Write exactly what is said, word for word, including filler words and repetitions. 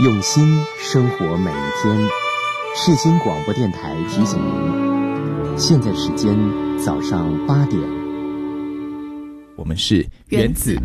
用心生活每一天。世新广播电台提醒您，现在时间早上八点。 我们是原子